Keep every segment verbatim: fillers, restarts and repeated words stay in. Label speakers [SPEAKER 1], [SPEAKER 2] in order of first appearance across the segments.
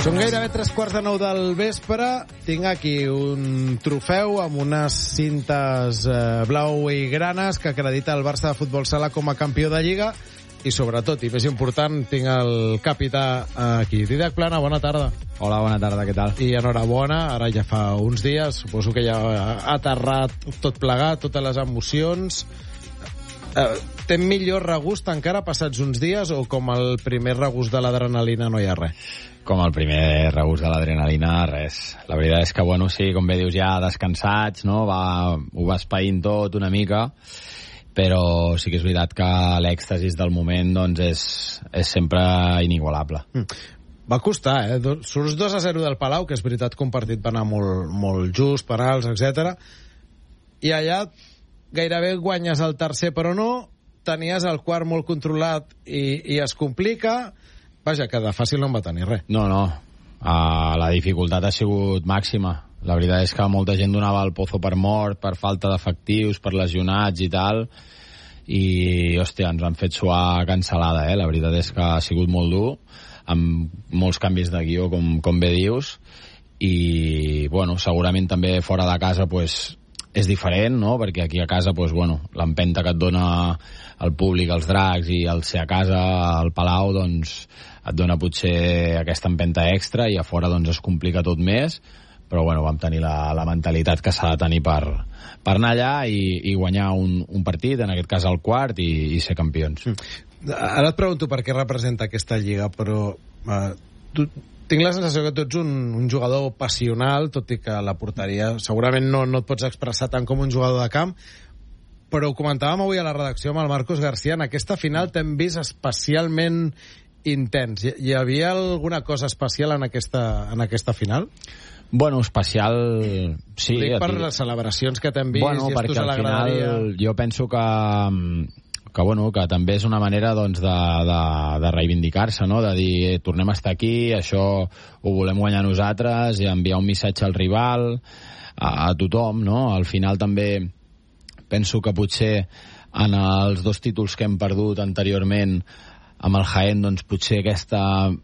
[SPEAKER 1] Són gairebé tres quarts de nou del vespre. Tinc aquí un trofeu amb unes cintes eh, blau i granes que acredita el Barça de Futbol Sala com a campió de Lliga i, sobretot, i més important, tinc el capità aquí. Didac Plana, bona tarda.
[SPEAKER 2] Hola, bona tarda, què tal?
[SPEAKER 1] I enhorabona, ara ja fa uns dies, suposo que ja ha aterrat tot plegat, totes les emocions. Eh, té millor regust encara passats uns dies o com el primer regust de l'adrenalina no hi ha res?
[SPEAKER 2] Com el primer regust de l'adrenalina, res. La veritat és que, bueno, sí, com bé dius, ja descansats, no? Va, ho va espaint tot una mica, però sí que és veritat que l'èxtasis del moment, doncs, és, és sempre inigualable.
[SPEAKER 1] Mm. Va costar, eh? Surts dos a zero del Palau, que és veritat que un partit va anar molt, molt just, penals, etcètera. I allà gairebé guanyes el tercer, però no. Tenies el quart molt controlat i, i es complica. Vaja, que de fàcil no en va tenir res.
[SPEAKER 2] No, no. Uh, la dificultat ha sigut màxima. La veritat és que molta gent donava el Pozo per mort, per falta d'efectius, per lesionats i tal, i, hòstia, ens han fet suar cancel·lada, eh? La veritat és que ha sigut molt dur, amb molts canvis de guió, com, com bé dius, i, bueno, segurament també fora de casa, pues, és diferent, no? Perquè aquí a casa, pues, bueno, l'empenta que et dona el públic, els dracs, i el ser a casa, al Palau, doncs et dona potser aquesta empenta extra, i a fora doncs es complica tot més, però bueno, vam tenir la, la mentalitat que s'ha de tenir per, per anar allà i, i guanyar un, un partit, en aquest cas el quart, i, i ser campions.
[SPEAKER 1] Ara et pregunto per què representa aquesta lliga, però eh, tu, tinc la sensació que tu ets un, un jugador passional, tot i que la porteria segurament no, no et pots expressar tant com un jugador de camp, però ho comentàvem avui a la redacció amb el Marcos García, en aquesta final t'hem vist especialment intens. Hi, hi havia alguna cosa especial en aquesta, en aquesta final?
[SPEAKER 2] Bueno, especial... Sí,
[SPEAKER 1] ho dic per
[SPEAKER 2] ti...
[SPEAKER 1] les celebracions que t'hem vist,
[SPEAKER 2] bueno,
[SPEAKER 1] gestos a la
[SPEAKER 2] final,
[SPEAKER 1] graderia...
[SPEAKER 2] Jo penso que, que, bueno, que també és una manera, doncs, de, de, de reivindicar-se, no? De dir, eh, tornem a estar aquí, això ho volem guanyar nosaltres, i enviar un missatge al rival, a, a tothom, no? Al final també penso que potser en els dos títols que hem perdut anteriorment amb el Jaén, doncs potser aquesta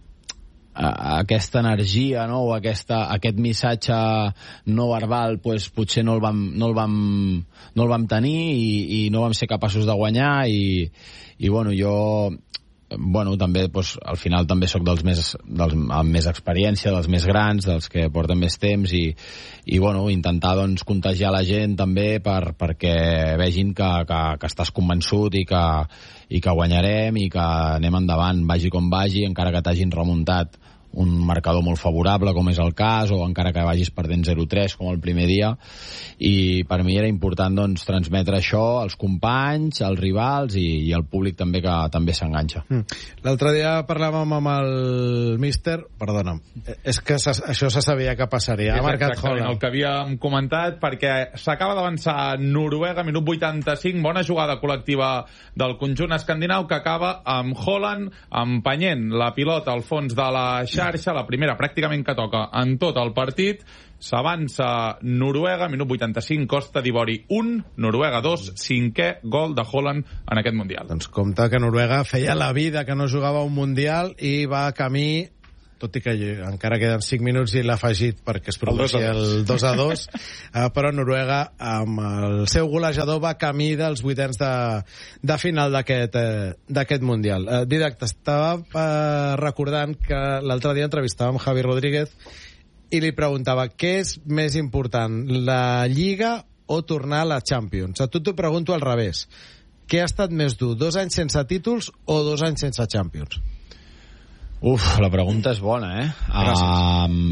[SPEAKER 2] aquesta energia, no? O aquesta, aquest missatge no verbal, pues, potser no el vam, no el vam, no el vam tenir i, i no vam ser capaços de guanyar, i, i bueno, jo bueno, també, pues, al final també sóc dels més, dels, amb més experiència, dels més grans, dels que porten més temps, i, i bueno, intentar, doncs, contagiar la gent també per, perquè vegin que, que, que estàs convençut i que, i que guanyarem i que anem endavant, vagi com vagi, encara que t'hagin remuntat un marcador molt favorable, com és el cas, o encara que vagis perdent zero tres, com el primer dia. I per mi era important, doncs, transmetre això als companys, als rivals i, i al públic també, que també s'enganxa.
[SPEAKER 1] Mm. L'altre dia parlàvem amb el míster, perdona'm, és que això se sabia que passaria.
[SPEAKER 3] És
[SPEAKER 1] ha marcat
[SPEAKER 3] exactament
[SPEAKER 1] Holland.
[SPEAKER 3] El que havíem comentat, perquè s'acaba d'avançar Noruega, minut vuitanta-cinc, bona jugada col·lectiva del conjunt escandinau, que acaba amb Holland empenyent la pilota al fons de la xarxa, la primera pràcticament que toca en tot el partit. S'avança Noruega, minut vuitanta-cinc, Costa d'Ivori un, Noruega dos, cinquè gol de Holland en aquest Mundial.
[SPEAKER 1] Doncs compte que Noruega feia la vida que no jugava un Mundial i va camí, tot i que encara queden cinc minuts i l'ha afegit perquè es produeixi el dos a dos, eh, però Noruega amb el seu golejador va camí dels vuitens de, de final d'aquest eh, d'aquest Mundial. Eh, Didac, t'estava eh, recordant que l'altre dia entrevistàvem Javi Rodríguez i li preguntava què és més important, la Lliga o tornar a la Champions. A tu t'ho pregunto al revés. Què ha estat més dur, dos anys sense títols o dos anys sense Champions?
[SPEAKER 2] Uf, la pregunta és bona, eh? Um,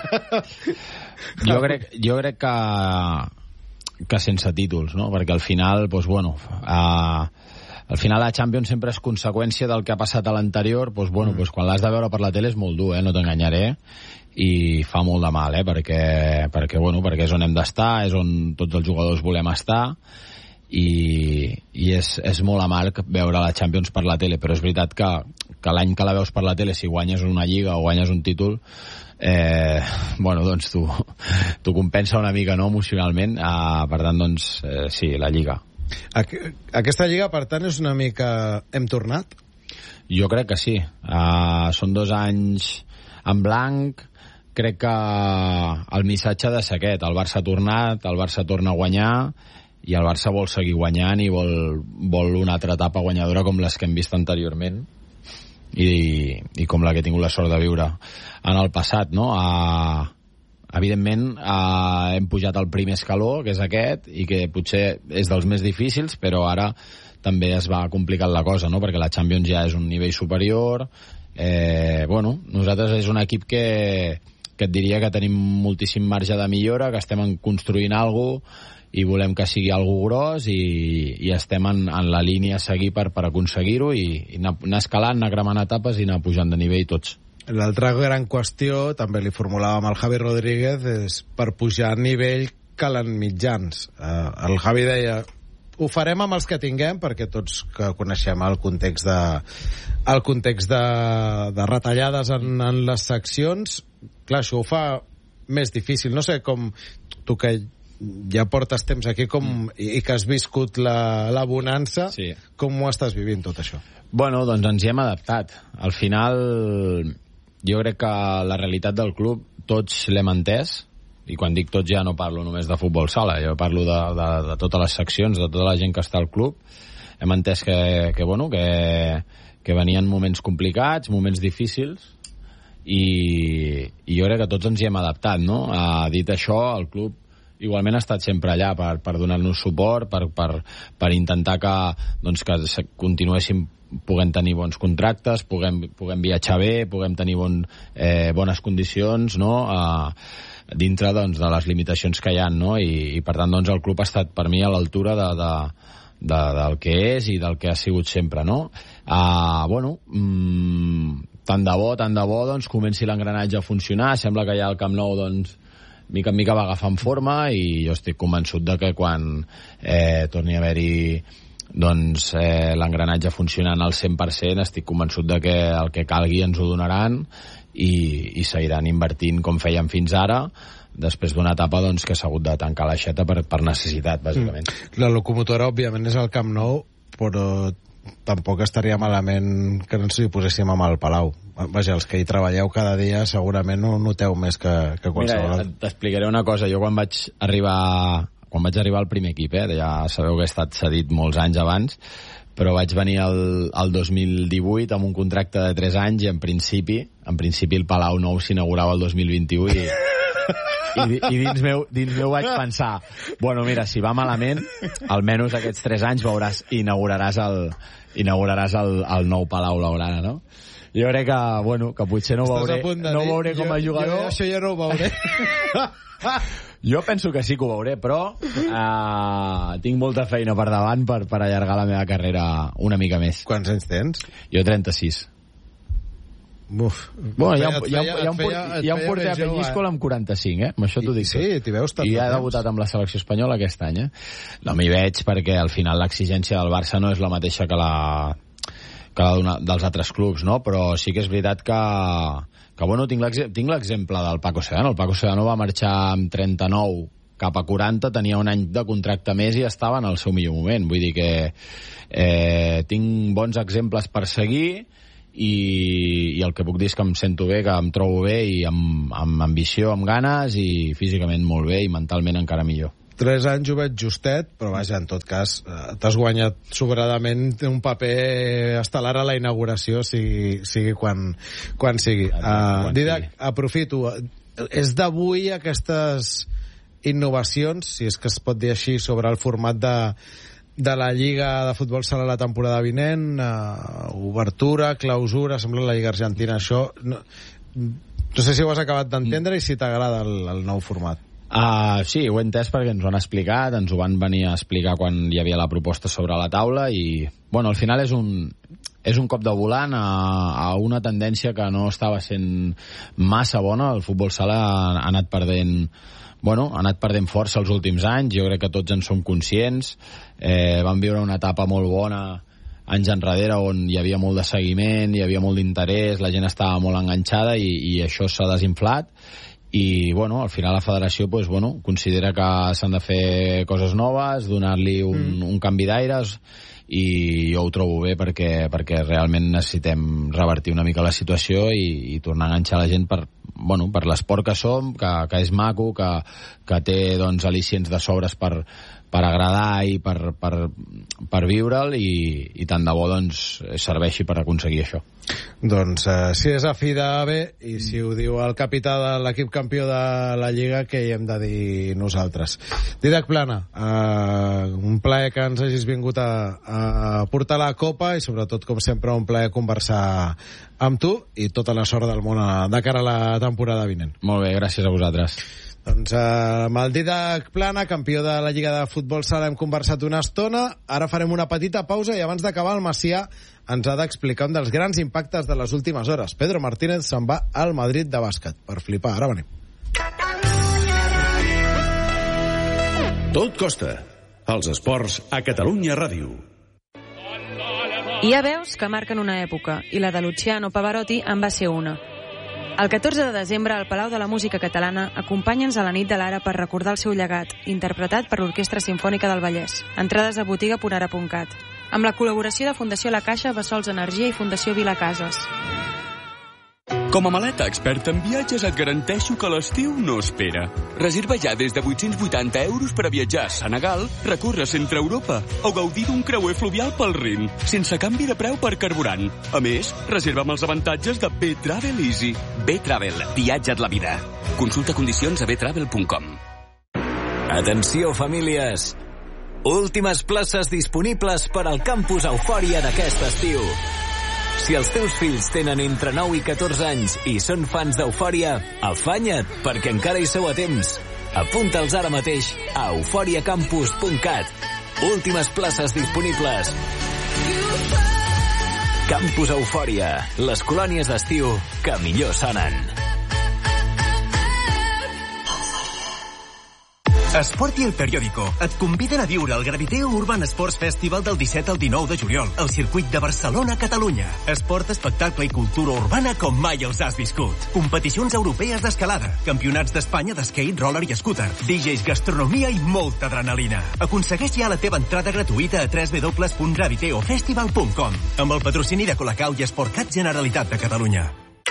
[SPEAKER 2] jo crec, jo crec que, que sense títols, no? Perquè al final, doncs, bueno, uh, al final la Champions sempre és conseqüència del que ha passat a l'anterior, doncs, bueno, mm. doncs, quan l'has de veure per la tele és molt dur, eh? No t'enganyaré, i fa molt de mal, eh? Perquè, perquè, bueno, perquè és on hem d'estar, és on tots els jugadors volem estar, i, i és, és molt amarg veure la Champions per la tele, però és veritat que, que l'any que la veus per la tele, si guanyes una lliga o guanyes un títol, eh, bueno, doncs tu, tu compensa una mica, no?, emocionalment. Eh, per tant, doncs, eh, sí, la lliga.
[SPEAKER 1] Aquesta lliga, per tant, és una mica... Hem tornat?
[SPEAKER 2] Jo crec que sí. Uh, són dos anys en blanc. Crec que el missatge ha de ser aquest. El Barça ha tornat, el Barça torna a guanyar i el Barça vol seguir guanyant i vol, vol una altra etapa guanyadora com les que hem vist anteriorment i, i com la que he tingut la sort de viure en el passat, no? Uh, evidentment uh, hem pujat al primer escaló, que és aquest, i que potser és dels més difícils, però ara també es va complicant la cosa, no? Perquè la Champions ja és un nivell superior. Eh, bueno, nosaltres és un equip que, que et diria que tenim moltíssim marge de millora, que estem construint alguna cosa i volem que sigui algo gros i, i estem en, en la línia a seguir per, per aconseguir-ho i, i anar, anar escalant, anar cremant etapes i anar pujant de nivell tots.
[SPEAKER 1] L'altra gran qüestió, també li formulàvem al Javi Rodríguez, és per pujar a nivell calen mitjans. Uh, el Javi deia ho farem amb els que tinguem, perquè tots que coneixem el context de, el context de, de retallades en, en les seccions, clar, això ho fa més difícil. No sé com tu que ja portes temps aquí com, mm. i que has viscut la, la bonança, sí. Com ho estàs vivint tot això?
[SPEAKER 2] Bueno, doncs ens hi hem adaptat. Al final, jo crec que la realitat del club tots l'hem entès, i quan dic tots ja no parlo només de futbol sala, jo parlo de, de, de totes les seccions, de tota la gent que està al club. Hem entès que, que, bueno, que, que venien moments complicats, moments difícils, i, i jo crec que tots ens hi hem adaptat, no? Uh, dit això, el club igualment ha estat sempre allà per, per donar-nos suport, per, per, per intentar que, doncs, que continuéssim puguem tenir bons contractes, puguem, puguem viatjar bé, puguem tenir bon, eh, bones condicions, no?, uh, dintre, doncs, de les limitacions que hi ha, no? I, i per tant, doncs, el club ha estat per mi a l'altura de, de, de, del que és i del que ha sigut sempre, no? Uh, bueno, mmm, tant de bo, tant de bo, doncs, comenci l'engranatge a funcionar. Sembla que ja el Camp Nou, doncs, mica en mica va agafant forma i jo estic convençut de que quan eh, torni a haver-hi doncs, eh, l'engranatge funcionant al cent per cent, estic convençut de que el que calgui ens ho donaran i, i seguiran invertint com feien fins ara, després d'una etapa, doncs, que s'ha hagut de tancar l'aixeta per, per necessitat, bàsicament.
[SPEAKER 1] Mm. La locomotora, òbviament, és el Camp Nou, però tampoc estaria malament que ens hi poséssim amb el Palau. Vaja, els que hi treballeu cada dia segurament ho noteu més que, que qualsevol.
[SPEAKER 2] Mira, t'explicaré una cosa. Jo quan vaig arribar quan vaig arribar al primer equip, eh, ja sabeu que he estat cedit molts anys abans, però vaig venir el, el dos mil divuit amb un contracte de tres anys i en principi, en principi el Palau Nou s'inaugurava el dos mil vint-i-u i, i, i dins, meu, dins meu vaig pensar, bueno, mira, si va malament, almenys aquests tres anys veuràs, inauguraràs el, inauguraràs el, el nou Palau Blaugrana, no? Jo crec que, bueno, que potser no ho veuré, no ho veuré com a jugador.
[SPEAKER 1] Jo, això ja no ho veuré.
[SPEAKER 2] Jo penso que sí que ho veuré, però uh, tinc molta feina per davant per, per allargar la meva carrera una mica més.
[SPEAKER 1] Quants anys tens?
[SPEAKER 2] Jo trenta-sis.
[SPEAKER 1] Uf.
[SPEAKER 2] Bueno, hi ha, hi ha, hi ha, un, hi ha un porter a Penyíscola amb quaranta-cinc, eh? Amb això t'ho dic.
[SPEAKER 1] Sí, t'hi veus tant.
[SPEAKER 2] I ha debutat amb la selecció espanyola aquest any, eh? No m'hi veig perquè al final l'exigència del Barça no és la mateixa que la, que la d'una, dels altres clubs, no? Però sí que és veritat que, que bueno, tinc l'exemple del Paco Sedano. El Paco Sedano va marxar amb trenta-nou cap a quaranta, tenia un any de contracte més i estava en el seu millor moment. Vull dir que eh, tinc bons exemples per seguir i, i el que puc dir és que em sento bé, que em trobo bé i amb, amb ambició, amb ganes i físicament molt bé i mentalment encara millor.
[SPEAKER 1] Tres anys ho veig justet, però vaja, en tot cas t'has guanyat sobradament un paper estel·lar a la inauguració, sigui, sigui quan, quan sigui. Uh, Didac, aprofito, és d'avui aquestes innovacions, si és que es pot dir així, sobre el format de, de la Lliga de Futbol Sala la temporada vinent, uh, obertura, clausura, sembla la Lliga Argentina, això... No, no sé si ho has acabat d'entendre i si t'agrada el, el nou format.
[SPEAKER 2] Uh, sí, ho he entès perquè ens ho han explicat, ens ho van venir a explicar quan hi havia la proposta sobre la taula i, bueno, al final és un, és un cop de volant a, a una tendència que no estava sent massa bona. El futbol sala ha, ha anat perdent bueno, ha anat perdent força els últims anys, jo crec que tots en som conscients. Eh, vam viure una etapa molt bona anys enrere on hi havia molt de seguiment, hi havia molt d'interès, la gent estava molt enganxada i, i això s'ha desinflat. I, bueno, al final la federació pues, bueno, considera que s'han de fer coses noves, donar-li un, mm. un canvi d'aires i jo ho trobo bé perquè, perquè realment necessitem revertir una mica la situació i, i tornar a enganxar la gent per, bueno, per l'esport que som, que, que és maco, que, que té doncs, al·licients de sobres per, per agradar i per, per, per viure'l i, i tant de bo doncs, serveixi per aconseguir això.
[SPEAKER 1] Doncs eh, si és a fi de bé i si ho diu el capità de l'equip campió de la Lliga, què hi hem de dir nosaltres? Didac Plana, eh, un plaer que ens hagis vingut a, a portar la copa i sobretot, com sempre, un plaer conversar amb tu i tota la sort del món a, de cara a la temporada vinent.
[SPEAKER 2] Molt bé, gràcies a vosaltres.
[SPEAKER 1] Doncs eh, amb el Didac Plana, campió de la Lliga de Futbol Sala, hem conversat una estona. Ara farem una petita pausa i abans d'acabar el Macià ens ha d'explicar un dels grans impactes de les últimes hores. Pedro Martínez se'n va al Madrid de bàsquet. Per flipar, ara venim.
[SPEAKER 4] Tot costa. Els esports a Catalunya Ràdio.
[SPEAKER 5] Hi ha veus que marquen una època, i la de Luciano Pavarotti en va ser una. El catorze de desembre, al Palau de la Música Catalana, acompanya'ns a la nit de l'Ara per recordar el seu llegat, interpretat per l'Orquestra Simfònica del Vallès. Entrades a botiga punt ara punt cat. Amb la col·laboració de Fundació La Caixa, Bessols Energia i Fundació Vila Cases.
[SPEAKER 6] Com a maleta experta en viatges et garanteixo que l'estiu no espera. Reserva ja des de vuit-cents vuitanta euros per a viatjar a Senegal, recórrer centre Europa o gaudir d'un creuer fluvial pel Rin, sense canvi de preu per carburant. A més, reserva amb els avantatges de B-Travel Easy. B-Travel, viatja't la vida. Consulta condicions a b travel punt com.
[SPEAKER 7] Atenció, famílies! Últimes places disponibles per al campus Eufòria d'aquest estiu. Si els teus fills tenen entre nou i catorze anys i són fans d'Eufòria, afanya't, perquè encara hi sou a temps. Apunta'ls ara mateix a eufòria campus punt cat. Últimes places disponibles. Campus Eufòria, les colònies d'estiu que millor sonen.
[SPEAKER 8] Esport i El Periódico et conviden a viure el Graviteo Urban Sports Festival del disset al dinou de juliol al circuit de Barcelona, Catalunya. Esport, espectacle i cultura urbana com mai els has viscut. Competicions europees d'escalada, campionats d'Espanya d'skate, roller i scooter, D Js, gastronomia i molta adrenalina. Aconsegueix ja la teva entrada gratuïta a w w w punt graviteo festival punt com amb el patrocini de Colacau i Esportcat Generalitat de Catalunya.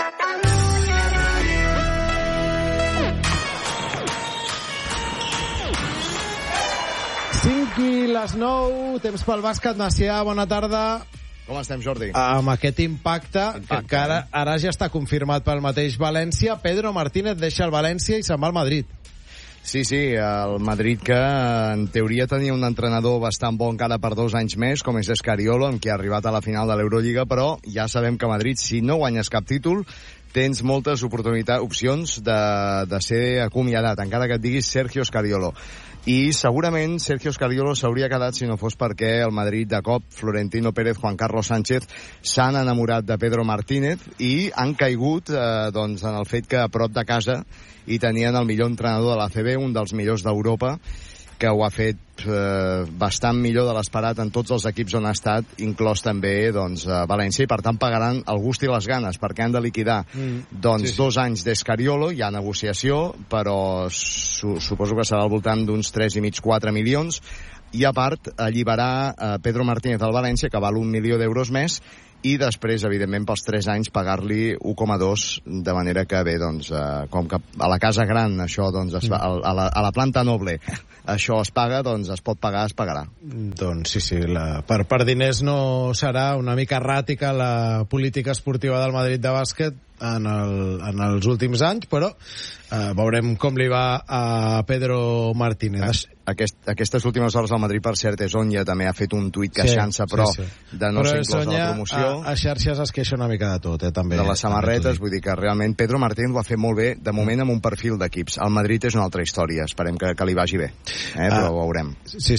[SPEAKER 1] cinc i les nou, temps pel bàsquet. Macià, bona tarda.
[SPEAKER 9] Com estem, Jordi?
[SPEAKER 1] Amb aquest impacte, impacte que ara, ara ja està confirmat pel mateix València, Pedro Martínez deixa el València i se'n va al Madrid.
[SPEAKER 9] Sí, sí, el Madrid que en teoria tenia un entrenador bastant bo encara per dos anys més, com és Escariolo, amb qui ha arribat a la final de l'Eurolliga, però ja sabem que Madrid, si no guanyes cap títol, tens moltes oportunitats, opcions de, de ser acomiadat, encara que et diguis Sergio Scariolo. I segurament Sergio Scariolo s'hauria quedat si no fos perquè el Madrid de cop, Florentino Pérez, Juan Carlos Sánchez s'han enamorat de Pedro Martínez i han caigut eh, doncs, en el fet que a prop de casa hi tenien el millor entrenador de l'A C B, un dels millors d'Europa, que ho ha fet eh, bastant millor de l'esperat en tots els equips on ha estat, inclòs també doncs, a València, i per tant pagaran el gust i les ganes, perquè han de liquidar mm. doncs, sí, sí. dos anys d'Escariolo, hi ha negociació, però su suposo que serà al voltant d'uns tres i mig quatre milions, i a part alliberar eh, Pedro Martínez al València, que val un milió d'euros més, i després, evidentment, pels tres anys pagar-li un coma dos, de manera que, bé, doncs, eh, com que a la casa gran això, doncs, es fa, a, la, a la planta noble això es paga, doncs es pot pagar, es pagarà.
[SPEAKER 1] Doncs sí, sí, la, per, per diners no serà, una mica erràtica la política esportiva del Madrid de bàsquet en, el, en els últims anys, però eh, veurem com li va a Pedro Martínez.
[SPEAKER 9] Aquest, aquestes últimes hores al Madrid, per cert, és on ja també ha fet un tuit queixant-se, sí, però sí, sí. de no però ser inclòs a la promoció.
[SPEAKER 1] A, a xarxes es queixa una mica de tot, eh, també.
[SPEAKER 9] De les samarretes, vull dir que realment Pedro Martínez ho ha fet molt bé, de moment amb un perfil d'equips. El Madrid és una altra història, esperem que, que li vagi bé, eh, però ah, ho veurem.
[SPEAKER 1] Sí,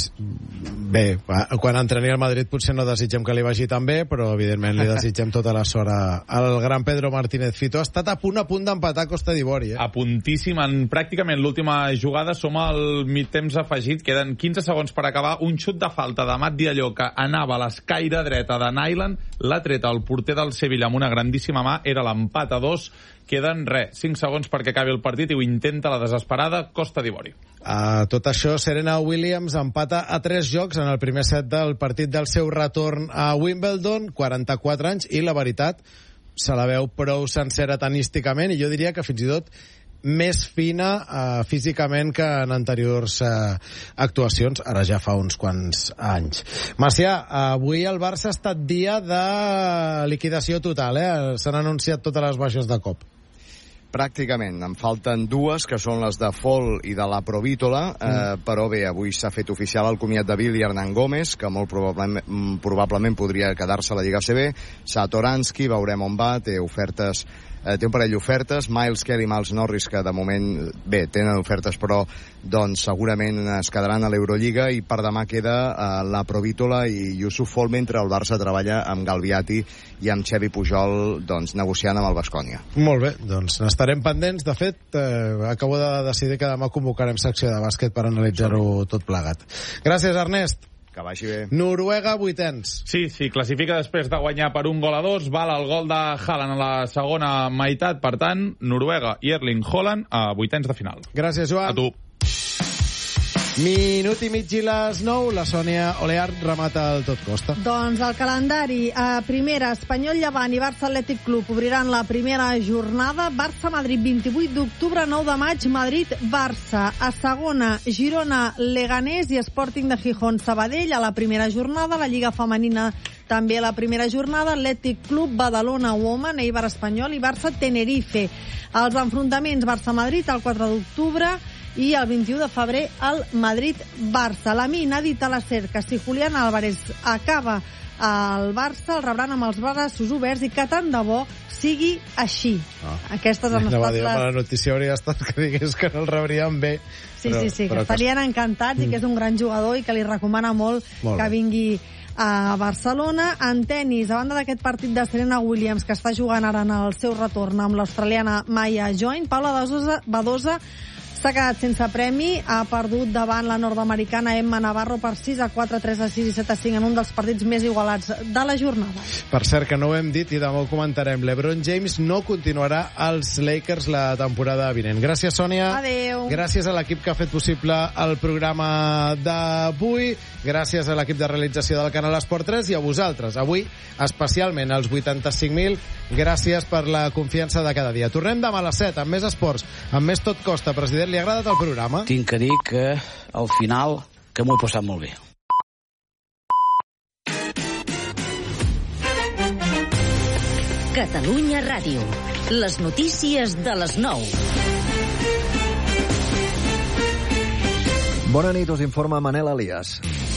[SPEAKER 1] bé, quan entreni al Madrid potser no desitgem que li vagi tan bé, però evidentment li desitgem tota la sort al gran Pedro Martínez. Fito ha estat a punt a punt d'empatar Costa d'Ivori, eh?
[SPEAKER 3] A puntíssim, en pràcticament l'última jugada som al mig temps afegit afegit, queden quinze segons per acabar, un xut de falta de Mat Dialló que anava a l'escaire dreta de Nyland, l'ha tret el porter del Sevilla amb una grandíssima mà, era l'empat a dos, queden, res, cinc segons perquè acabi el partit i ho intenta la desesperada Costa d'Ivori.
[SPEAKER 1] Uh, tot això, Serena Williams empata a tres jocs en el primer set del partit del seu retorn a Wimbledon, quaranta-quatre anys, i la veritat se la veu prou sencera tenísticament, i jo diria que fins i tot més fina uh, físicament que en anteriors uh, actuacions, ara ja fa uns quants anys. Macià, avui el Barça ha estat dia de liquidació total, eh? S'han anunciat totes les baixes de cop.
[SPEAKER 9] Pràcticament, en falten dues, que són les de Fol i de la Provítola, mm. eh, però bé, avui s'ha fet oficial el comiat de Billy Hernán Gómez, que molt probablement, probablement podria quedar-se a la Lliga A C B, Satoransky, veurem on va, té ofertes, eh, té un parell d'ofertes, Miles Kelly i Miles Norris, que de moment, bé, tenen ofertes, però doncs segurament es quedaran a l'Eurolliga, i per demà queda eh, la Provítola i Yusuf Fol, mentre el Barça treballa amb Galviati i amb Xevi Pujol, doncs, negociant amb el Baskonia.
[SPEAKER 1] Molt bé, doncs n'estarem pendents. De fet, eh, acabo de decidir que demà convocarem secció de bàsquet per analitzar-ho tot plegat. Gràcies, Ernest.
[SPEAKER 9] Que vagi bé.
[SPEAKER 1] Noruega, vuitens.
[SPEAKER 3] Sí, sí, classifica després de guanyar per un gol a dos, val el gol de Haaland a la segona meitat, per tant, Noruega i Erling Haaland a vuitens de final.
[SPEAKER 1] Gràcies, Joan.
[SPEAKER 3] A tu.
[SPEAKER 1] Minut i mig i les nou, la Sònia Oleart remata el tot costa.
[SPEAKER 10] Doncs el calendari, a primera, Espanyol Llevant i Barça Atlètic Club obriran la primera jornada. Barça-Madrid, vint-i-vuit d'octubre, nou de maig, Madrid-Barça. A segona, Girona, Leganés i Sporting de Gijón, Sabadell. A la primera jornada, la Lliga Femenina també a la primera jornada, Atlètic Club, Badalona, Woman, Eibar Espanyol i Barça Tenerife. Els enfrontaments Barça-Madrid el quatre d'octubre i el vint-i-u de febrer el Madrid-Barça. La Min ha dit a la SER que si Julián Álvarez acaba al Barça el rebran amb els braços oberts i que tant de bo sigui així. Ah. Aquestes han estat les...
[SPEAKER 1] La notícia hauria estat que digués que no el rebrien bé.
[SPEAKER 10] Sí,
[SPEAKER 1] però,
[SPEAKER 10] sí, sí, que
[SPEAKER 1] però
[SPEAKER 10] estarien
[SPEAKER 1] que...
[SPEAKER 10] encantats mm. i que és un gran jugador i que li recomana molt, molt que vingui a Barcelona. En tennis, a banda d'aquest partit de Serena Williams que està jugant ara en el seu retorn amb l'australiana Maya Join, Paula Badosa, Badosa s'ha quedat sense premi, ha perdut davant la nord-americana Emma Navarro per sis a quatre, tres a sis i set a cinc en un dels partits més igualats de la jornada.
[SPEAKER 1] Per cert, que no ho hem dit i demà ho comentarem, LeBron James no continuarà als Lakers la temporada vinent. Gràcies, Sònia.
[SPEAKER 10] Adéu.
[SPEAKER 1] Gràcies a l'equip que ha fet possible el programa d'avui, gràcies a l'equip de realització del Canal Esport tres i a vosaltres. Avui, especialment als vuitanta-cinc mil, gràcies per la confiança de cada dia. Tornem demà a les set amb més esports, amb més Tot Costa. President, li ha agradat el programa?
[SPEAKER 11] Tinc que dir que al final que m'ho he passat molt bé.
[SPEAKER 12] Catalunya Ràdio. Les notícies de les nou.
[SPEAKER 13] Bona nit, us informa Manel Elias.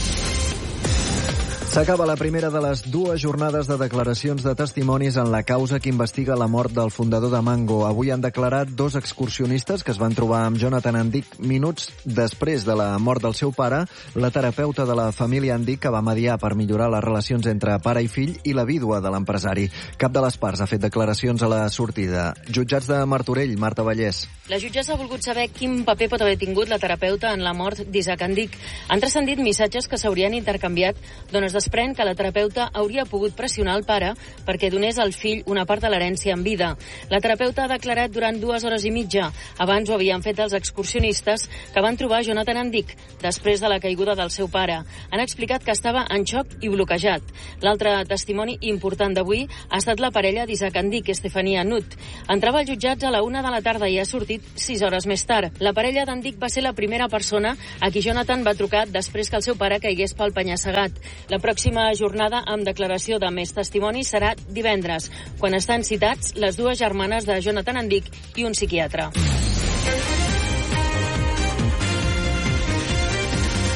[SPEAKER 13] S'acaba la primera de les dues jornades de declaracions de testimonis en la causa que investiga la mort del fundador de Mango. Avui han declarat dos excursionistes que es van trobar amb Jonathan Andic minuts després de la mort del seu pare, la terapeuta de la família Andic que va mediar per millorar les relacions entre pare i fill i la vídua de l'empresari. Cap de les parts ha fet declaracions a la sortida. Jutjats de Martorell, Marta Vallès.
[SPEAKER 14] La jutgessa ha volgut saber quin paper pot haver tingut la terapeuta en la mort d'Isaac Andic. Han transcendit missatges que s'haurien intercanviat d'on es desprèn que la terapeuta hauria pogut pressionar el pare perquè donés al fill una part de l'herència en vida. La terapeuta ha declarat durant dues hores i mitja. Abans ho havien fet els excursionistes que van trobar Jonathan Andic després de la caiguda del seu pare. Han explicat que estava en xoc i bloquejat. L'altre testimoni important d'avui ha estat la parella d'Isaac Andic, Estefania Nut. Entrava als jutjats a la una de la tarda i ha sortit sis hores més tard. La parella d'Andic va ser la primera persona a qui Jonathan va trucar després que el seu pare caigués pel penya-segat. La pròxima jornada amb declaració de més testimonis serà divendres, quan estan citats les dues germanes de Jonathan Andic i un psiquiatre.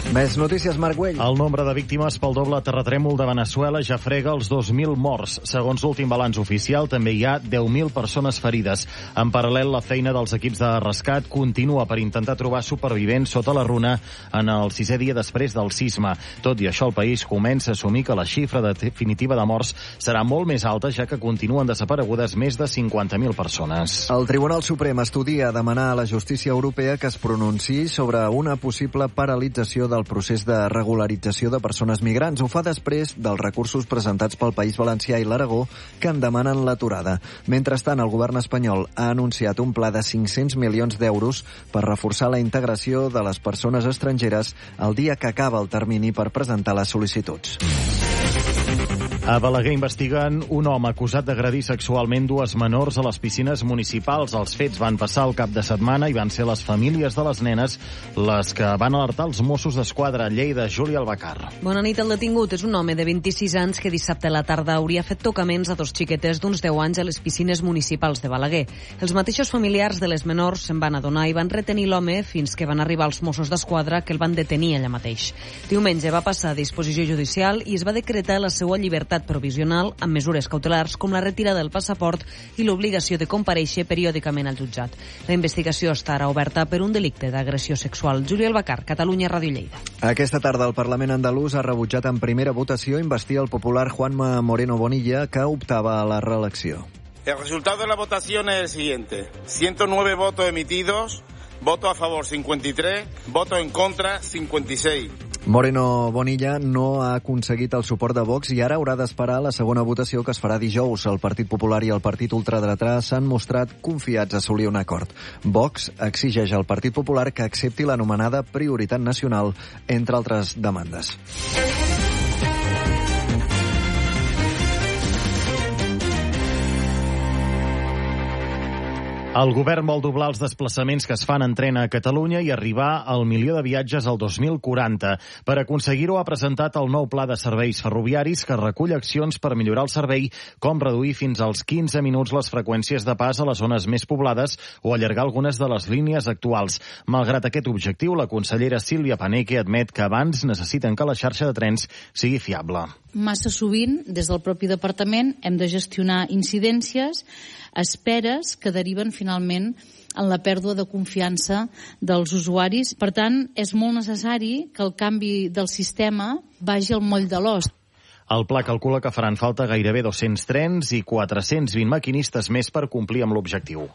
[SPEAKER 13] Més notícies, Marc Güell.
[SPEAKER 15] El nombre de víctimes pel doble terratrèmol de Veneçuela ja frega els dos mil morts. Segons l'últim balanç oficial, també hi ha deu mil persones ferides. En paral·lel, la feina dels equips de rescat continua per intentar trobar supervivents sota la runa en el sisè dia després del sisme. Tot i això, el país comença a assumir que la xifra definitiva de morts serà molt més alta, ja que continuen desaparegudes més de cinquanta mil persones.
[SPEAKER 13] El Tribunal Suprem estudia demanar a la justícia europea que es pronunciï sobre una possible paralització del procés de regularització de persones migrants. Ho fa després dels recursos presentats pel País Valencià i l'Aragó que en demanen l'aturada. Mentrestant, el govern espanyol ha anunciat un pla de cinc-cents milions d'euros per reforçar la integració de les persones estrangeres el dia que acaba el termini per presentar les sol·licituds.
[SPEAKER 15] A Balaguer investiguen un home acusat d'agredir sexualment dues menors a les piscines municipals. Els fets van passar el cap de setmana i van ser les famílies de les nenes les que van alertar els Mossos d'Esquadra a Lleida. Júlia Albacar.
[SPEAKER 16] Bona nit. El detingut és un home de vint-i-sis anys que dissabte a la tarda hauria fet tocaments a dos xiquetes d'uns deu anys a les piscines municipals de Balaguer. Els mateixos familiars de les menors se'n van adonar i van retenir l'home fins que van arribar els Mossos d'Esquadra, que el van detenir allà mateix. Diumenge va passar a disposició judicial i es va decretar la seva llibertat provisional amb mesures cautelars com la retirada del passaport i l'obligació de comparèixer periòdicament al jutjat. La investigació estarà oberta per un delicte d'agressió sexual. Júlia Albacar, Catalunya Ràdio Lleida.
[SPEAKER 13] Aquesta tarda el Parlament andalús ha rebutjat en primera votació investir el popular Juanma Moreno Bonilla, que optava a la reelecció.
[SPEAKER 17] El resultado de la votación es el siguiente. ciento nueve votos emitidos, voto a favor cincuenta y tres, voto en contra cincuenta y seis.
[SPEAKER 13] Moreno Bonilla no ha aconseguit el suport de Vox i ara haurà d'esperar la segona votació que es farà dijous. El Partit Popular i el Partit Ultradretà s'han mostrat confiats a assolir un acord. Vox exigeix al Partit Popular que accepti l'anomenada prioritat nacional, entre altres demandes.
[SPEAKER 15] El govern vol doblar els desplaçaments que es fan en tren a Catalunya i arribar al milió de viatges al dos mil quaranta. Per aconseguir-ho, ha presentat el nou pla de serveis ferroviaris que recull accions per millorar el servei, com reduir fins als quinze minuts les freqüències de pas a les zones més poblades o allargar algunes de les línies actuals. Malgrat aquest objectiu, la consellera Sílvia Paneque admet que abans necessiten que la xarxa de trens sigui fiable.
[SPEAKER 18] Massa sovint, des del propi departament, hem de gestionar incidències, esperes que deriven finalment en la pèrdua de confiança dels usuaris. Per tant, és molt necessari que el canvi del sistema vagi al moll de l'os.
[SPEAKER 15] El pla calcula que faran falta gairebé dos-cents trens i quatre-cents vint maquinistes més per complir amb l'objectiu.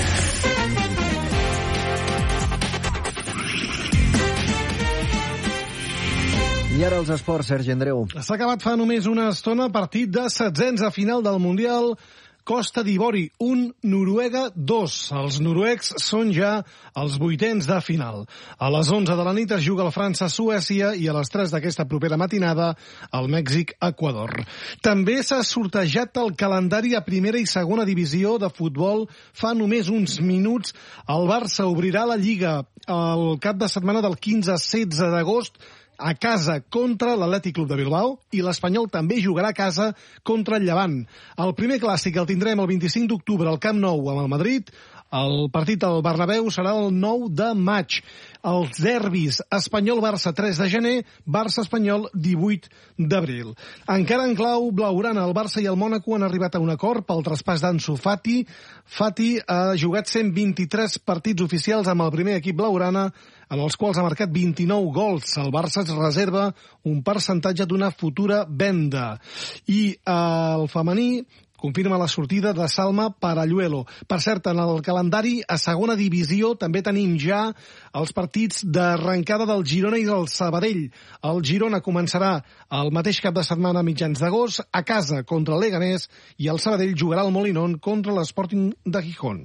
[SPEAKER 13] I ara els esports, Sergi Andreu.
[SPEAKER 19] S'ha acabat fa només una estona partit de setzents a final del Mundial Costa d'Ivori, un, Noruega, dos. Els noruecs són ja els vuitens de final. A les onze de la nit es juga el França-Suècia i a les tres d'aquesta propera matinada el Mèxic-Equador. També s'ha sortejat el calendari a primera i segona divisió de futbol fa només uns minuts. El Barça obrirà la Lliga el cap de setmana del quinze a setze d'agost a casa contra l'Atlètic Club de Bilbao i l'Espanyol també jugarà a casa contra el Llevant. El primer clàssic el tindrem el vint-i-cinc d'octubre al Camp Nou amb el Madrid. El partit al Bernabéu serà el nou de maig. Els derbis Espanyol-Barça tres de gener, Barça-Espanyol divuit d'abril. Encara en clau blaugrana, el Barça i el Mònaco han arribat a un acord pel traspàs d'Ansu Fati. Fati ha jugat cent vint-i-tres partits oficials amb el primer equip blaugrana, en els quals ha marcat vint-i-nou gols. El Barça es reserva un percentatge d'una futura venda. I el femení confirma la sortida de Salma Paralluelo. Per cert, en el calendari a segona divisió també tenim ja els partits d'arrencada del Girona i del Sabadell. El Girona començarà el mateix cap de setmana a mitjans d'agost a casa contra el Leganés i el Sabadell jugarà al Molinón contra l'Sporting de Gijón.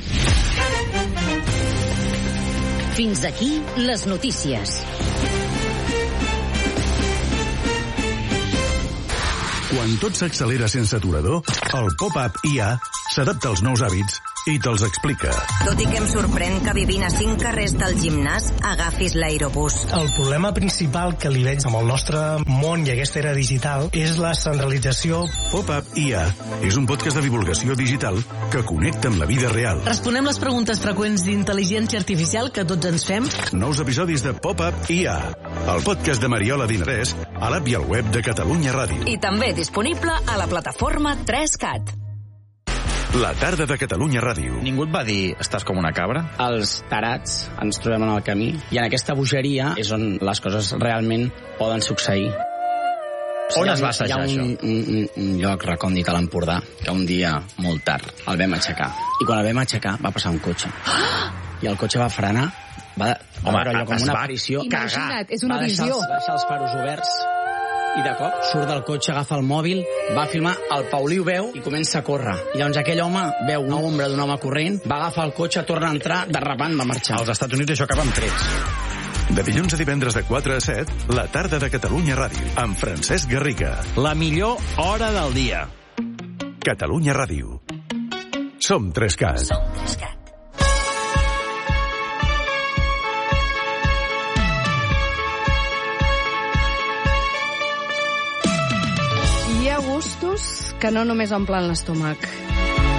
[SPEAKER 12] Fins aquí les notícies.
[SPEAKER 4] Quan tot s'accelera sense aturador, el Pop-Up I A s'adapta als nous hàbits i te'ls explica.
[SPEAKER 12] Tot i que em sorprèn que vivint a cinc carrers del gimnàs agafis l'aerobús.
[SPEAKER 20] El problema principal que li veig amb el nostre món i aquesta era digital és la centralització.
[SPEAKER 4] Pop-up I A és un podcast de divulgació digital que connecta amb la vida real.
[SPEAKER 21] Responem les preguntes freqüents d'intel·ligència artificial que tots ens fem.
[SPEAKER 4] Nous episodis de Pop-up I A, el podcast de Mariola Dinarès, a l'app i al web de Catalunya Ràdio.
[SPEAKER 12] I també disponible a la plataforma tres cat.
[SPEAKER 4] La tarda de Catalunya Ràdio.
[SPEAKER 22] Ningú et va dir, estàs com una cabra?
[SPEAKER 11] Els tarats ens trobem en el camí i en aquesta bogeria és on les coses realment poden succeir.
[SPEAKER 22] On es va assajar,
[SPEAKER 11] això? Hi ha un, un, un, un lloc recòndit a l'Empordà que un dia, molt tard, el vam aixecar. I quan el vam aixecar va passar un cotxe. I el cotxe va frenar, va, va
[SPEAKER 22] Home,
[SPEAKER 11] veure allò com
[SPEAKER 22] es
[SPEAKER 11] una
[SPEAKER 22] va
[SPEAKER 11] aparició.
[SPEAKER 22] cagar.
[SPEAKER 23] És una
[SPEAKER 11] va deixar
[SPEAKER 23] visió.
[SPEAKER 11] Els, va deixar els faros oberts i de cop surt del cotxe, agafa el mòbil, va filmar, el Paulí ho veu i comença a córrer. I llavors aquell home veu una ombra d'un home corrent, va agafar el cotxe, torna a entrar, derrapant, va marxar.
[SPEAKER 22] Als Estats Units això acaba amb trets.
[SPEAKER 4] De dilluns a divendres de quatre a set, la tarda de Catalunya Ràdio, amb Francesc Garriga.
[SPEAKER 22] La millor hora del dia.
[SPEAKER 4] Catalunya Ràdio. Som tres cat.
[SPEAKER 12] Som tres cat.
[SPEAKER 23] Hi ha gustos que no només omplen l'estómac.